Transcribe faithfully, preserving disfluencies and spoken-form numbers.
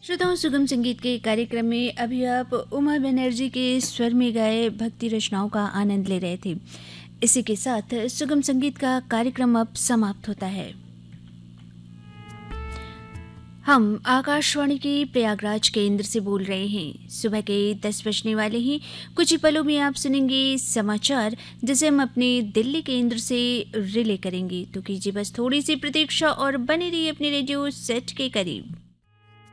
श्रोताओं, सुगम संगीत के कार्यक्रम में अभी आप उमा बनर्जी के स्वर में गाए भक्ति रचनाओं का आनंद ले रहे थे। इसी के साथ सुगम संगीत का कार्यक्रम अब समाप्त होता है। हम आकाशवाणी के प्रयागराज केंद्र से बोल रहे हैं। सुबह के दस बजने वाले हैं। कुछ ही पलों में आप सुनेंगे समाचार, जिसे हम अपने दिल्ली केंद्र से रिले करेंगे। तो कीजिए बस थोड़ी सी प्रतीक्षा और बने रहिए अपने रेडियो सेट के करीब।